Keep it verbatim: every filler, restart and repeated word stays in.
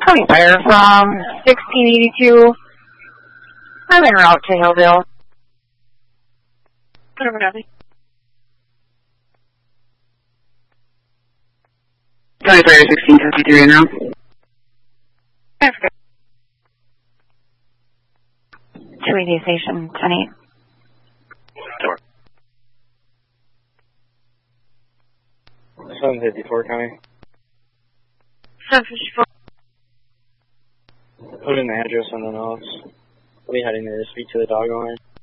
County Fire from sixteen eighty-two. I'm en route to Hillville. Whatever, nothing. County Fire sixteen fifty-three now. That's good. two eighty Station, ten eight. Sure. seven fifty-four, County. seven fifty-four. Put in the address on the notes. We'll be heading there to speak to the dog owner.